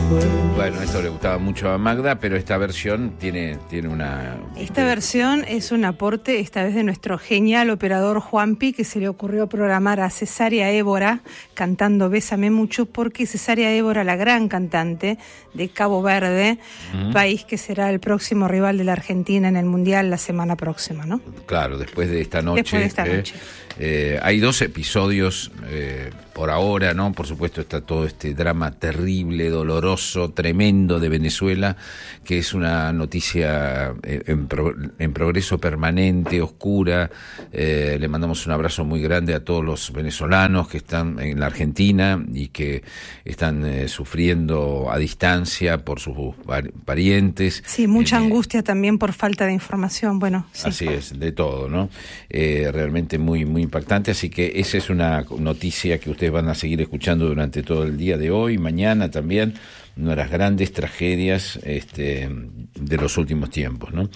Bueno, esto le gustaba mucho a Magda, pero esta versión tiene una... Esta versión es un aporte, esta vez de nuestro genial operador Juanpi, que se le ocurrió programar a Cesárea Évora cantando Bésame Mucho, porque Cesárea Évora, la gran cantante de Cabo Verde, país que será el próximo rival de la Argentina en el Mundial la semana próxima, ¿no? Claro, después de esta noche. Después de esta noche. Hay 2 episodios por ahora, ¿no? Por supuesto está todo este drama terrible, doloroso, tremendo de Venezuela, que es una noticia en progreso permanente, oscura. Le mandamos un abrazo muy grande a todos los venezolanos que están en la Argentina y que están sufriendo a distancia por sus parientes. Sí, mucha angustia también por falta de información, bueno. Sí. Así es, de todo, ¿no? Realmente muy, muy impactante, así que esa es una noticia que ustedes van a seguir escuchando durante todo el día de hoy, mañana también, una de las grandes tragedias de los últimos tiempos, ¿no?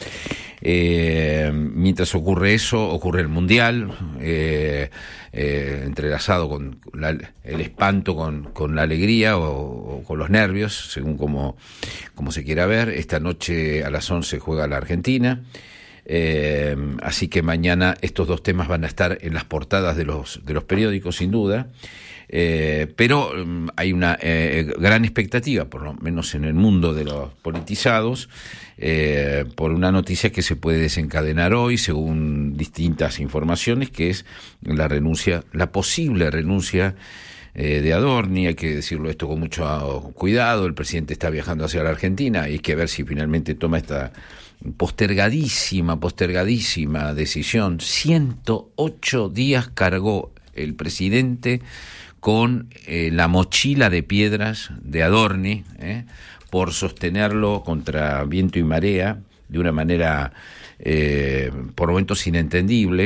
Mientras ocurre eso, ocurre el Mundial, entrelazado con el espanto con la alegría o con los nervios, según como se quiera ver. Esta noche a las 11 juega la Argentina. Así que mañana estos 2 temas van a estar en las portadas de los periódicos, sin duda, pero hay una gran expectativa, por lo menos en el mundo de los politizados, por una noticia que se puede desencadenar hoy, según distintas informaciones, que es la posible renuncia de Adorni. Hay que decirlo esto con mucho cuidado. El presidente está viajando hacia la Argentina, hay que ver si finalmente toma esta postergadísima decisión. 108 días cargó el presidente con la mochila de piedras de Adorni, por sostenerlo contra viento y marea de una manera por momentos inentendible.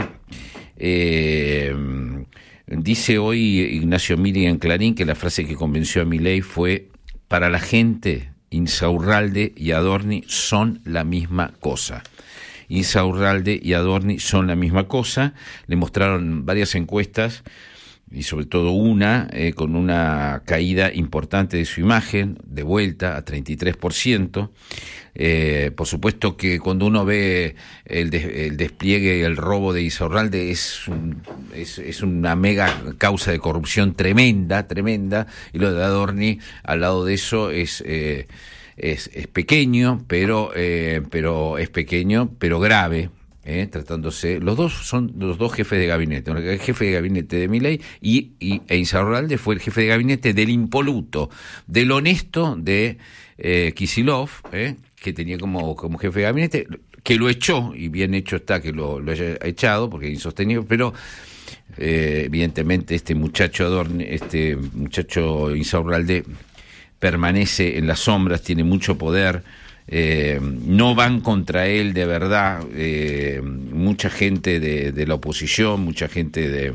Dice hoy Ignacio Miri en Clarín que la frase que convenció a Milei fue: para la gente, Insaurralde y Adorni son la misma cosa. Insaurralde y Adorni son la misma cosa. Le mostraron varias encuestas y sobre todo una con una caída importante de su imagen, de vuelta a 33%. Por supuesto que cuando uno ve el despliegue, el robo de Insaurralde, es una mega causa de corrupción tremenda, y lo de Adorni al lado de eso es pequeño, pero es pequeño, pero grave. Tratándose, los dos son los 2 jefes de gabinete, el jefe de gabinete de Milei e Insaurralde fue el jefe de gabinete del impoluto, del honesto de Kicillof, que tenía como jefe de gabinete, que lo echó, y bien hecho está que lo haya echado, porque es insostenible, pero evidentemente este muchacho Insaurralde permanece en las sombras, tiene mucho poder. No van contra él de verdad mucha gente de la oposición, mucha gente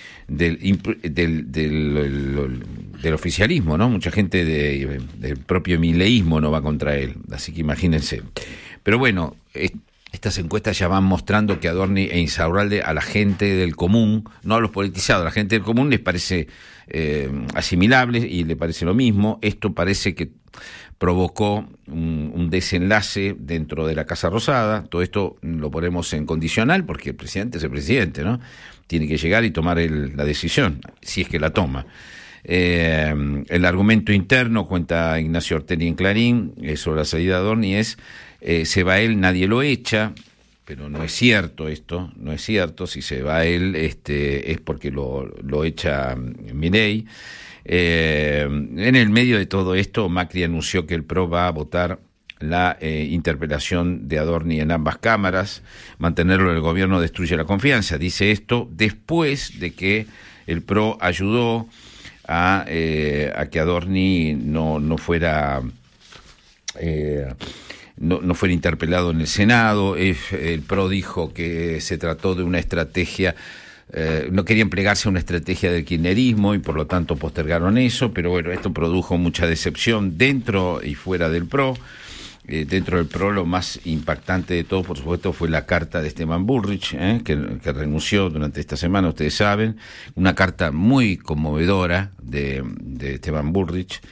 del oficialismo, ¿no? Mucha gente del propio mileísmo no va contra él, así que imagínense. Pero bueno, estas encuestas ya van mostrando que Adorni e Insaurralde a la gente del común, no a los politizados, a la gente del común les parece asimilable y le parece lo mismo. Esto parece que provocó un desenlace dentro de la Casa Rosada. Todo esto lo ponemos en condicional porque el presidente es el presidente, ¿no? Tiene que llegar y tomar la decisión, si es que la toma. El argumento interno, cuenta Ignacio Ortelli en Clarín, sobre la salida de Adorni es: se va él, nadie lo echa. Pero no es cierto esto, no es cierto. Si se va él, es porque lo echa Milei. En el medio de todo esto, Macri anunció que el PRO va a votar la interpelación de Adorni en ambas cámaras. Mantenerlo en el gobierno destruye la confianza. Dice esto después de que el PRO ayudó a que Adorni no fuera interpelado en el Senado. El PRO dijo que se trató de una estrategia, no querían plegarse a una estrategia del kirchnerismo y por lo tanto postergaron eso, pero bueno, esto produjo mucha decepción dentro y fuera del PRO. Dentro del PRO lo más impactante de todo, por supuesto, fue la carta de Esteban Bullrich, que renunció durante esta semana, ustedes saben, una carta muy conmovedora de Esteban Bullrich,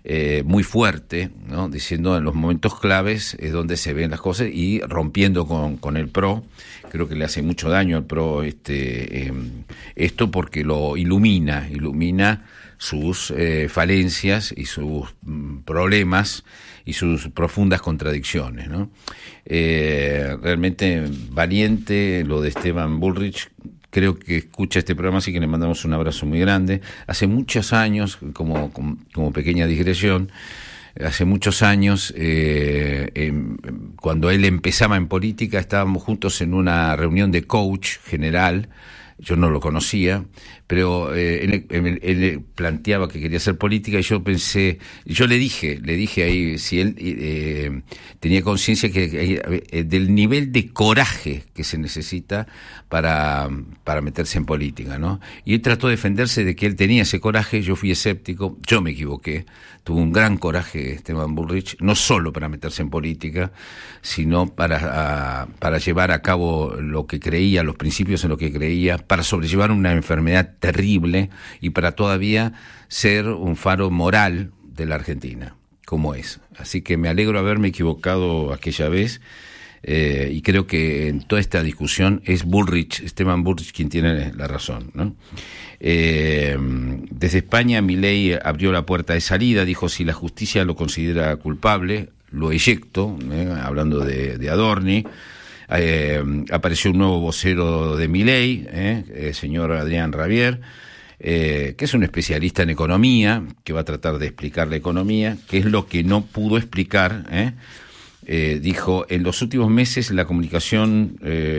muy fuerte, ¿no? Diciendo en los momentos claves es donde se ven las cosas y rompiendo con el PRO. Creo que le hace mucho daño al PRO esto porque lo ilumina sus falencias y sus problemas y sus profundas contradicciones, ¿no? Realmente valiente lo de Esteban Bullrich. Creo que escucha este programa, así que le mandamos un abrazo muy grande. Hace muchos años, como pequeña digresión, hace muchos años, cuando él empezaba en política, estábamos juntos en una reunión de coach general. Yo no lo conocía, pero él planteaba que quería hacer política y yo le dije ahí si él tenía conciencia del nivel de coraje que se necesita para meterse en política, ¿no? Y él trató de defenderse de que él tenía ese coraje. Yo fui escéptico, yo me equivoqué. Tuvo un gran coraje Esteban Bullrich, no solo para meterse en política, sino para llevar a cabo lo que creía, los principios en lo que creía, para sobrellevar una enfermedad terrible y para todavía ser un faro moral de la Argentina, como es. Así que me alegro de haberme equivocado aquella vez, y creo que en toda esta discusión es Esteban Bullrich quien tiene la razón, ¿no? Desde España, Milei abrió la puerta de salida, dijo: si la justicia lo considera culpable, lo eyecto, hablando de Adorni. Apareció un nuevo vocero de Milei, el señor Adrián Rabier, que es un especialista en economía, que va a tratar de explicar la economía, que es lo que no pudo explicar. Dijo: en los últimos meses la comunicación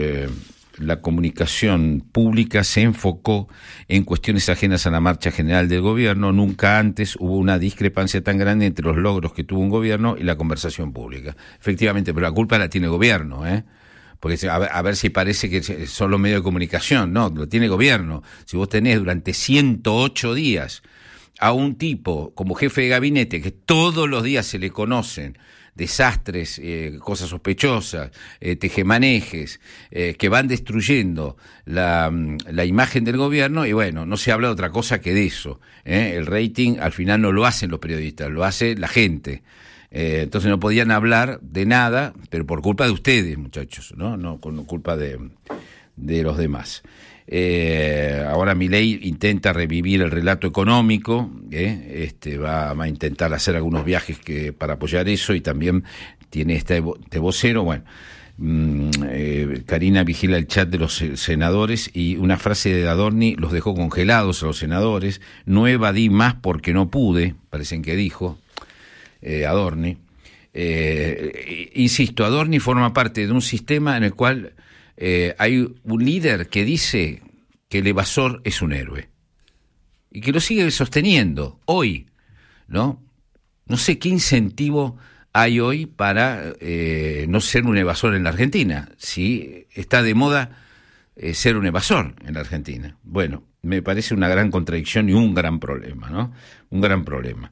pública se enfocó en cuestiones ajenas a la marcha general del gobierno. Nunca antes hubo una discrepancia tan grande entre los logros que tuvo un gobierno y la conversación pública. Efectivamente, pero la culpa la tiene el gobierno, porque a ver si parece que son los medios de comunicación. No, lo tiene el gobierno. Si vos tenés durante 108 días a un tipo como jefe de gabinete que todos los días se le conocen desastres, cosas sospechosas, tejemanejes, que van destruyendo la imagen del gobierno, y bueno, no se habla de otra cosa que de eso. El rating al final no lo hacen los periodistas, lo hace la gente. Entonces no podían hablar de nada, pero por culpa de ustedes, muchachos, no con culpa de los demás. Ahora Milei intenta revivir el relato económico, va a intentar hacer algunos viajes para apoyar eso, y también tiene este vocero. Bueno, Karina vigila el chat de los senadores, y una frase de Adorni los dejó congelados a los senadores. No evadí más porque no pude, parecen que dijo Adorni. Insisto, Adorni forma parte de un sistema en el cual hay un líder que dice que el evasor es un héroe y que lo sigue sosteniendo hoy, ¿no? No sé qué incentivo hay hoy para no ser un evasor en la Argentina, si está de moda ser un evasor en la Argentina. Bueno, me parece una gran contradicción y un gran problema, ¿no? Un gran problema.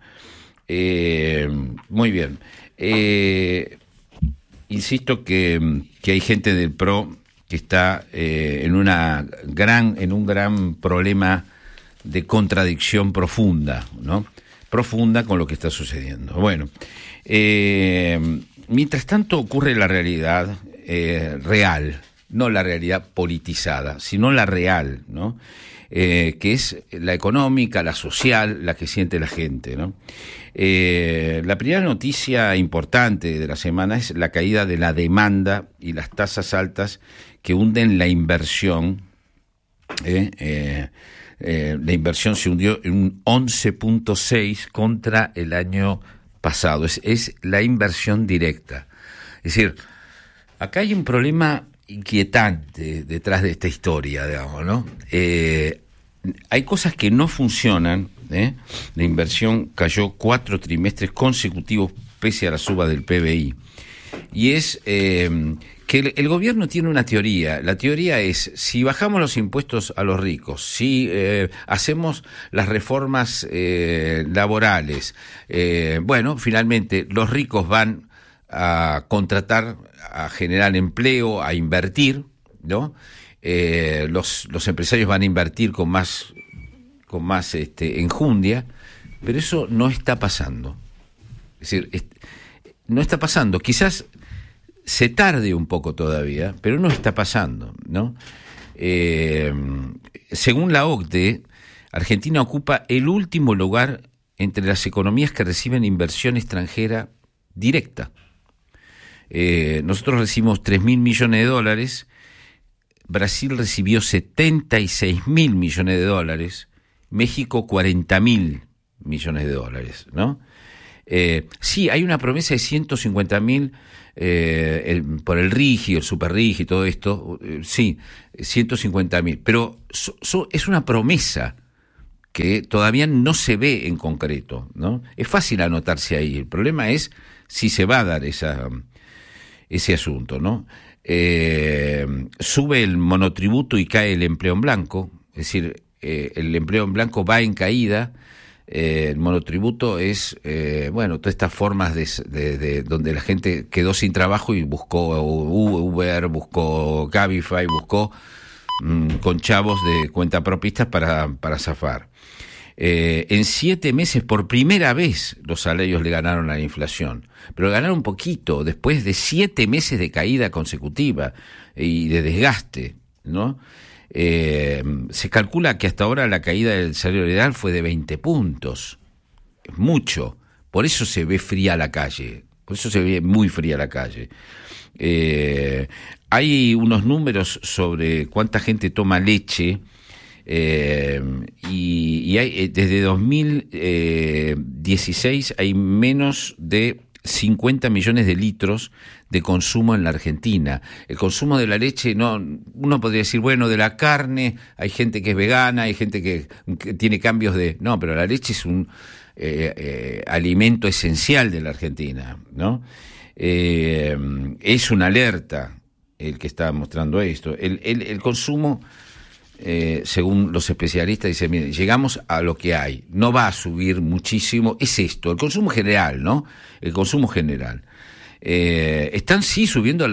Muy bien. Insisto que hay gente del PRO que está en un gran problema de contradicción profunda, ¿no? Profunda con lo que está sucediendo. Bueno, mientras tanto ocurre la realidad real, no la realidad politizada, sino la real, ¿no? Que es la económica, la social, la que siente la gente, ¿no? La primera noticia importante de la semana es la caída de la demanda y las tasas altas que hunden la inversión. La inversión se hundió en un 11.6 contra el año pasado. Es la inversión directa. Es decir, acá hay un problema inquietante detrás de esta historia, digamos, ¿no? Hay cosas que no funcionan. La inversión cayó 4 trimestres consecutivos pese a la suba del PBI. Y es que el gobierno tiene una teoría. La teoría es: si bajamos los impuestos a los ricos, si hacemos las reformas laborales, bueno, finalmente los ricos van a contratar, a generar empleo, a invertir, ¿no? Los empresarios van a invertir con más enjundia, pero eso no está pasando. Es decir, no está pasando. Quizás se tarde un poco todavía, pero no está pasando, ¿no? Según la OCDE, Argentina ocupa el último lugar entre las economías que reciben inversión extranjera directa. Nosotros recibimos 3.000 millones de dólares, Brasil recibió 76.000 millones de dólares, México 40.000 millones de dólares, ¿no? Sí, hay una promesa de 150.000 por el RIGI, el Super RIGI, todo esto, sí, 150.000, pero es una promesa que todavía no se ve en concreto, ¿no? Es fácil anotarse ahí, el problema es si se va a dar ese asunto, ¿no? Sube el monotributo y cae el empleo en blanco, es decir, el empleo en blanco va en caída. El monotributo es, todas estas formas de donde la gente quedó sin trabajo y buscó Uber, buscó Cabify, buscó con chavos de cuentapropistas para zafar. En 7 meses, por primera vez, los salarios le ganaron a la inflación, pero ganaron un poquito, después de 7 meses de caída consecutiva y de desgaste, ¿no? Se calcula que hasta ahora la caída del salario real fue de 20 puntos, es mucho, por eso se ve fría la calle, por eso se ve muy fría la calle. Hay unos números sobre cuánta gente toma leche, y hay, desde 2016 hay menos de 50 millones de litros de consumo en la Argentina. El consumo de la leche, uno podría decir, bueno, de la carne, hay gente que es vegana, hay gente que tiene cambios de... No, pero la leche es un alimento esencial de la Argentina, ¿no? Es una alerta el que está mostrando esto. El consumo... según los especialistas, dicen, miren, llegamos a lo que hay, no va a subir muchísimo, es esto, el consumo general, ¿no? El consumo general. Están sí subiendo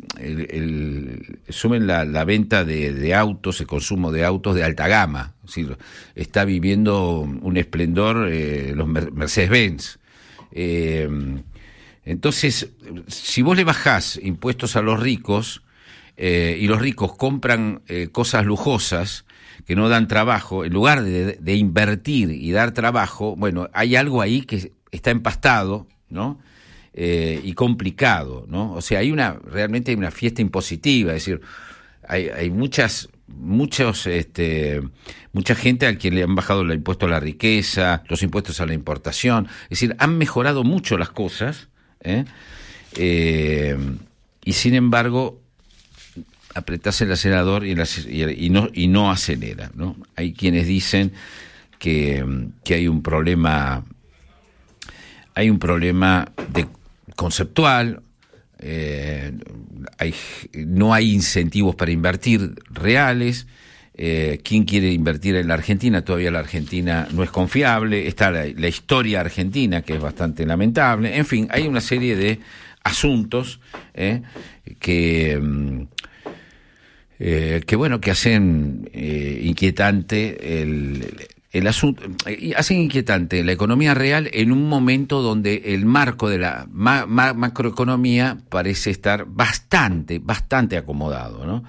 suben la venta de autos, el consumo de autos de alta gama, es decir, está viviendo un esplendor los Mercedes-Benz. Entonces, si vos le bajás impuestos a los ricos, y los ricos compran cosas lujosas que no dan trabajo, en lugar de invertir y dar trabajo, bueno, hay algo ahí que está empastado, ¿no? Y complicado, ¿no? O sea, realmente hay una fiesta impositiva, es decir, hay mucha gente a quien le han bajado el impuesto a la riqueza, los impuestos a la importación, es decir, han mejorado mucho las cosas, y sin embargo apretás el acelerador y no acelera, ¿no? Hay quienes dicen que hay un problema conceptual, no hay incentivos para invertir reales. ¿Quién quiere invertir en la Argentina? Todavía la Argentina no es confiable. Está la historia argentina, que es bastante lamentable. En fin, hay una serie de asuntos que hacen inquietante el asunto, hacen inquietante la economía real en un momento donde el marco de la macroeconomía parece estar bastante acomodado, ¿no?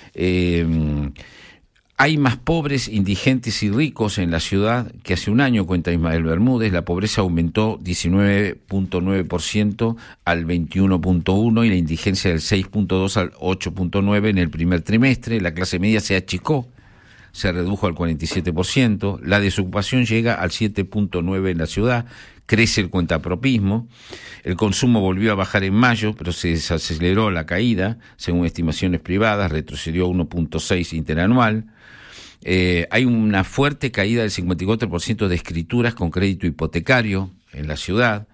Hay más pobres, indigentes y ricos en la ciudad que hace un año, cuenta Ismael Bermúdez. La pobreza aumentó 19.9% al 21.1% y la indigencia del 6.2% al 8.9% en el primer trimestre. La clase media se achicó, se redujo al 47%. La desocupación llega al 7.9% en la ciudad. Crece el cuentapropismo. El consumo volvió a bajar en mayo, pero se desaceleró la caída, según estimaciones privadas, retrocedió 1.6% interanual. Hay una fuerte caída del 54% de escrituras con crédito hipotecario en la ciudad,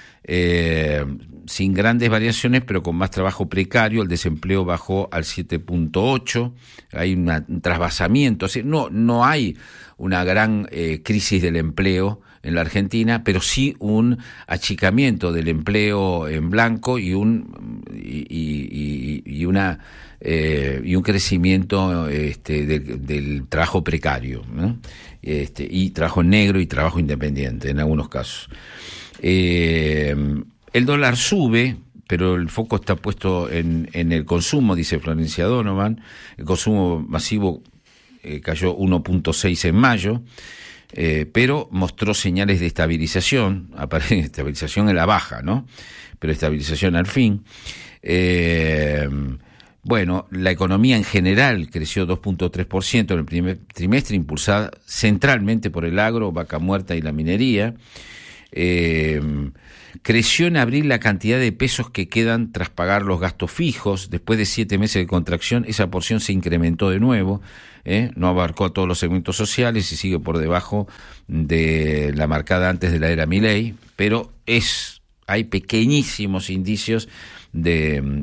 sin grandes variaciones, pero con más trabajo precario. El desempleo bajó al 7.8%, hay un trasvasamiento, o sea, no hay una gran crisis del empleo en la Argentina, pero sí un achicamiento del empleo en blanco y un crecimiento del trabajo precario, ¿no? Y trabajo negro y trabajo independiente en algunos casos. El dólar sube, pero el foco está puesto en el consumo, dice Florencia Donovan. El consumo masivo cayó 1.6 en mayo, pero mostró señales de estabilización, estabilización en la baja, ¿no? Pero estabilización al fin. Bueno, la economía en general creció 2.3% en el primer trimestre, impulsada centralmente por el agro, vaca muerta y la minería. Creció en abril la cantidad de pesos que quedan tras pagar los gastos fijos. Después de 7 meses de contracción, esa porción se incrementó de nuevo. No abarcó a todos los segmentos sociales y sigue por debajo de la marcada antes de la era Milei, pero hay pequeñísimos indicios de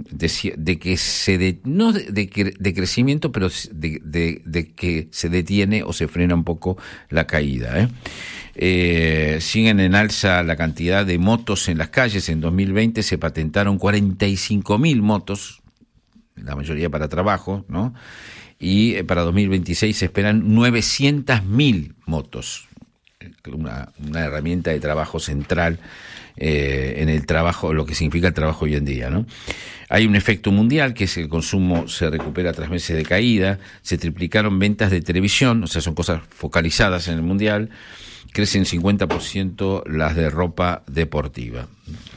crecimiento, pero de que se detiene o se frena un poco la caída. Siguen en alza la cantidad de motos en las calles. En 2020 se patentaron 45.000 motos, la mayoría para trabajo, ¿no? Y para 2026 se esperan 900.000 motos, una herramienta de trabajo central en el trabajo, lo que significa el trabajo hoy en día, ¿no? Hay un efecto mundial, que es que el consumo se recupera tras meses de caída. Se triplicaron ventas de televisión, o sea, son cosas focalizadas en el mundial. Crecen 50% las de ropa deportiva.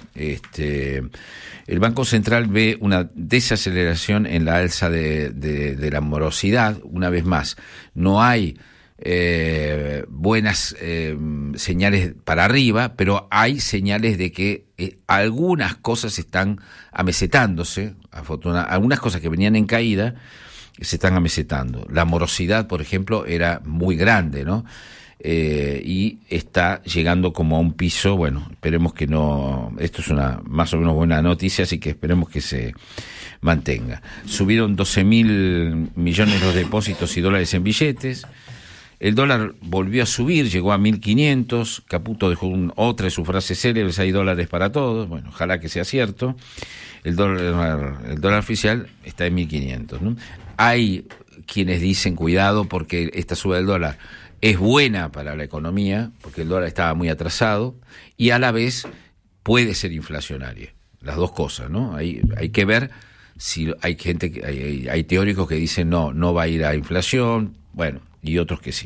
El Banco Central ve una desaceleración en la alza de la morosidad. Una vez más, no hay buenas señales para arriba, pero hay señales de que algunas cosas están amesetándose. Algunas cosas que venían en caída se están amesetando. La morosidad, por ejemplo, era muy grande, ¿no? Y está llegando como a un piso. Bueno, esperemos que no. Esto es una más o menos buena noticia, así que esperemos que se mantenga. Subieron 12.000 millones los depósitos y dólares en billetes. El dólar volvió a subir, llegó a 1.500. Caputo dejó otra de sus frases célebres: hay dólares para todos. Bueno, ojalá que sea cierto. El dólar oficial está en 1.500, ¿no? Hay quienes dicen cuidado porque esta suba del dólar es buena para la economía, porque el dólar estaba muy atrasado, y a la vez puede ser inflacionaria. Las dos cosas, ¿no? Hay que ver si hay gente, hay teóricos que dicen no va a ir a inflación, bueno, y otros que sí.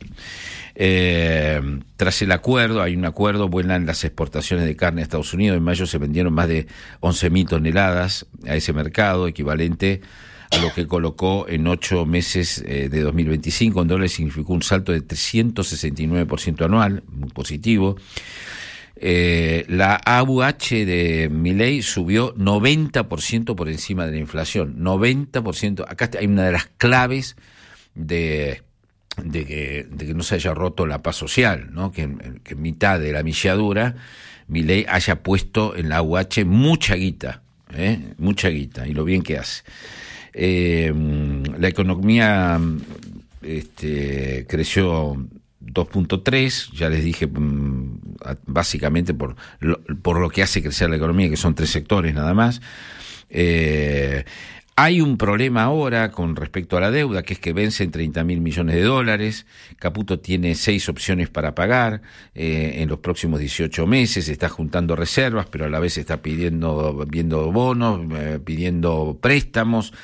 Tras el acuerdo, hay un acuerdo, vuelan las exportaciones de carne a Estados Unidos. En mayo se vendieron más de 11.000 toneladas a ese mercado, equivalente a lo que colocó en 8 meses de 2025. En dólares significó un salto de 369% anual, muy positivo. La AUH de Milei subió 90% por encima de la inflación, 90%. Acá hay una de las claves de que no se haya roto la paz social, ¿no? Que en mitad de la milladura Milei haya puesto en la AUH mucha guita, y lo bien que hace. La economía creció 2.3, ya les dije, básicamente por lo que hace crecer la economía, que son 3 sectores nada más. Hay un problema ahora con respecto a la deuda, que es que vencen 30.000 millones de dólares. Caputo tiene 6 opciones para pagar en los próximos 18 meses. Está juntando reservas, pero a la vez está viendo bonos, pidiendo préstamos.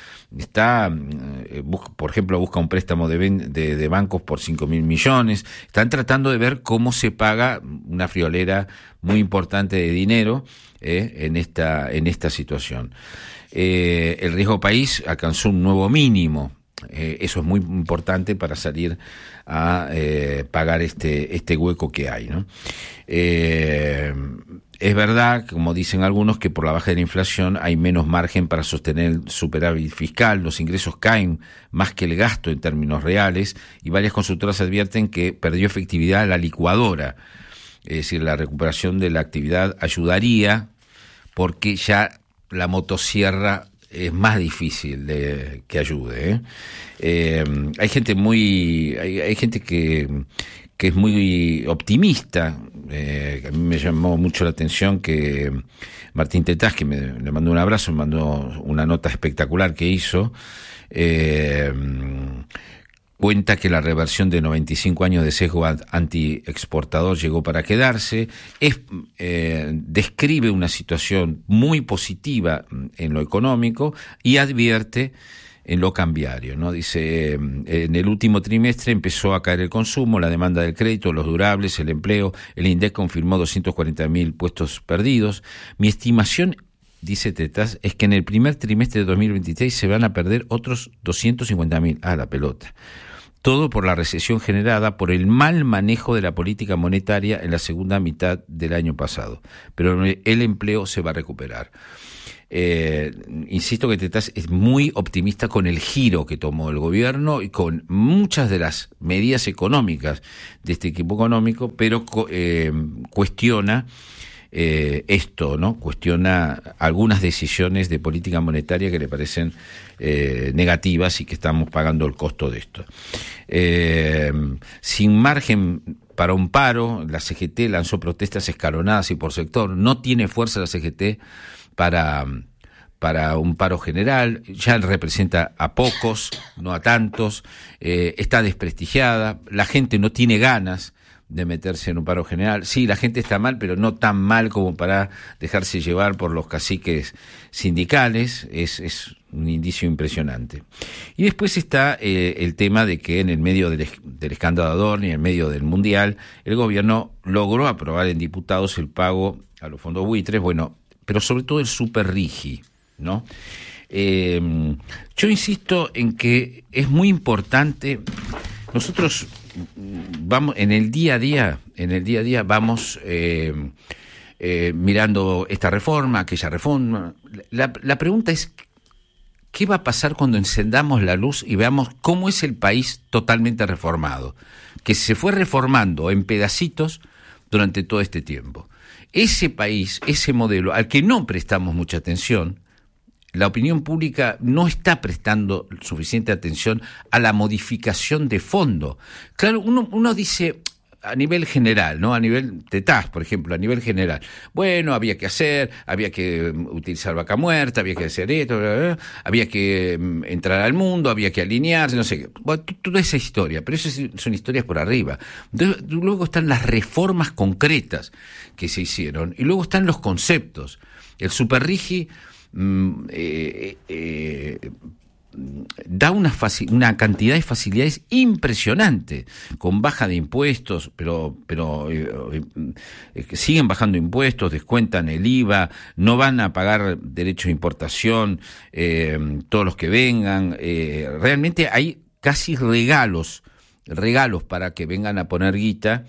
Por ejemplo, busca un préstamo de bancos por 5.000 millones. Están tratando de ver cómo se paga una friolera muy importante de dinero en esta situación. El riesgo país alcanzó un nuevo mínimo. Eso es muy importante para salir a pagar este hueco que hay, ¿no? Es verdad, como dicen algunos, que por la baja de la inflación hay menos margen para sostener el superávit fiscal. Los ingresos caen más que el gasto en términos reales, y varias consultoras advierten que perdió efectividad la licuadora. Es decir, la recuperación de la actividad ayudaría, porque ya la motosierra es más difícil que ayude. Hay gente que que es muy optimista. A mí me llamó mucho la atención que Martín Tetaz, que le mandó un abrazo, me mandó una nota espectacular que hizo, cuenta que la reversión de 95 años de sesgo anti-exportador llegó para quedarse. Describe una situación muy positiva en lo económico y advierte en lo cambiario, ¿no? Dice, en el último trimestre empezó a caer el consumo, la demanda del crédito, los durables, el empleo. El INDEC confirmó 240.000 puestos perdidos. Mi estimación, dice Tetaz, es que en el primer trimestre de 2023 se van a perder otros 250.000. La pelota. Todo por la recesión generada por el mal manejo de la política monetaria en la segunda mitad del año pasado. Pero el empleo se va a recuperar. Insisto que Tetaz es muy optimista con el giro que tomó el gobierno y con muchas de las medidas económicas de este equipo económico, pero cuestiona esto, ¿no? Cuestiona algunas decisiones de política monetaria que le parecen negativas y que estamos pagando el costo de esto. Sin margen para un paro, la CGT lanzó protestas escalonadas y por sector. No tiene fuerza la CGT para un paro general, ya representa a pocos, no a tantos, está desprestigiada, la gente no tiene ganas de meterse en un paro general. Sí, la gente está mal, pero no tan mal como para dejarse llevar por los caciques sindicales. Es un indicio impresionante. Y después está el tema de que en el medio del escándalo de Adorni, en el medio del Mundial, el gobierno logró aprobar en diputados el pago a los fondos buitres, pero sobre todo el superrigi, ¿no? Yo insisto en que es muy importante. Nosotros vamos en el día a día vamos mirando esta reforma, aquella reforma. La pregunta es, ¿qué va a pasar cuando encendamos la luz y veamos cómo es el país totalmente reformado? Que se fue reformando en pedacitos durante todo este tiempo. Ese país, ese modelo al que no prestamos mucha atención, la opinión pública no está prestando suficiente atención a la modificación de fondo. Claro, uno dice a nivel general, ¿no? A nivel Tetaz, por ejemplo, a nivel general. Bueno, había que utilizar vaca muerta, había que hacer esto, había que entrar al mundo, había que alinearse, no sé qué. Bueno, toda esa historia, pero eso son historias por arriba. Luego están las reformas concretas que se hicieron y luego están los conceptos. El superrigi da una cantidad de facilidades impresionante, con baja de impuestos, pero siguen bajando impuestos, descuentan el IVA, no van a pagar derecho de importación todos los que vengan. Realmente hay casi regalos para que vengan a poner guita.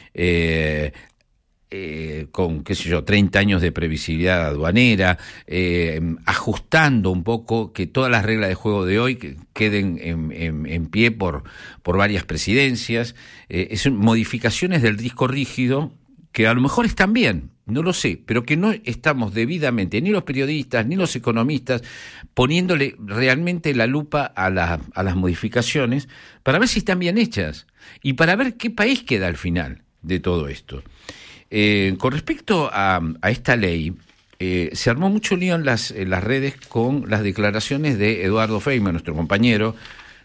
Con, 30 años de previsibilidad aduanera, ajustando un poco que todas las reglas de juego de hoy queden en pie por varias presidencias. Son modificaciones del disco rígido que a lo mejor están bien, no lo sé, pero que no estamos debidamente, ni los periodistas, ni los economistas, poniéndole realmente la lupa a las modificaciones para ver si están bien hechas y para ver qué país queda al final de todo esto. Con respecto a esta ley, se armó mucho lío en las redes con las declaraciones de Eduardo Feynman, nuestro compañero,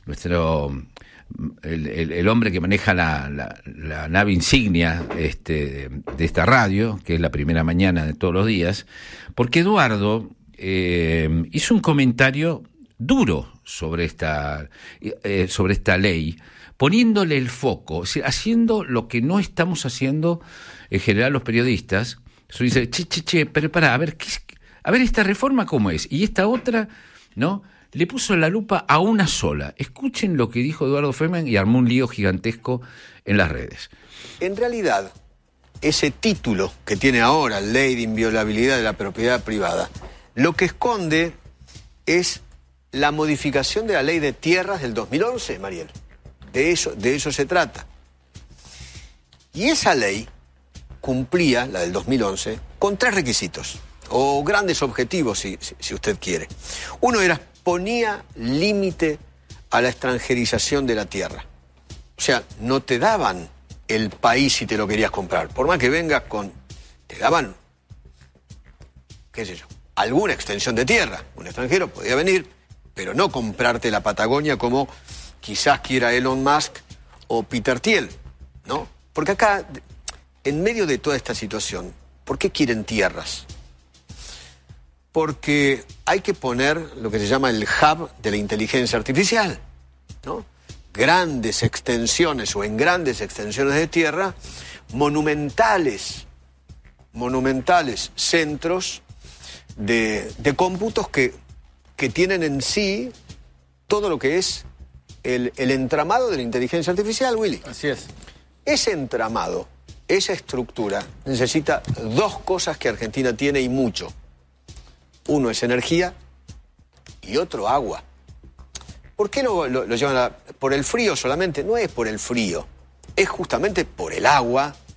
el hombre que maneja la nave insignia de esta radio, que es La Primera Mañana de todos los días, porque Eduardo hizo un comentario duro sobre esta ley, poniéndole el foco, o sea, haciendo lo que no estamos haciendo en general los periodistas. Eso dice, pero pará, a ver esta reforma cómo es, y esta otra, ¿no? Le puso la lupa a una sola. Escuchen lo que dijo Eduardo Feynman y armó un lío gigantesco en las redes. En realidad, ese título que tiene ahora, Ley de Inviolabilidad de la Propiedad Privada, lo que esconde es la modificación de la Ley de Tierras del 2011, Mariel. De eso se trata. Y esa ley cumplía, la del 2011, con 3 requisitos, o grandes objetivos, si usted quiere. Uno era, ponía límite a la extranjerización de la tierra. O sea, no te daban el país si te lo querías comprar. Por más que vengas con... Te daban, qué sé yo, alguna extensión de tierra. Un extranjero podía venir, pero no comprarte la Patagonia como quizás quiera Elon Musk o Peter Thiel, ¿no? Porque acá, en medio de toda esta situación, ¿por qué quieren tierras? Porque hay que poner lo que se llama el hub de la inteligencia artificial, ¿no? Grandes extensiones o en grandes extensiones de tierra, monumentales centros de cómputos que tienen en sí todo lo que es el entramado de la inteligencia artificial, Willy. Así es. Ese entramado, esa estructura, necesita dos cosas que Argentina tiene y mucho. Uno es energía y otro agua. ¿Por qué lo llevan por el frío solamente? No es por el frío, es justamente por el agua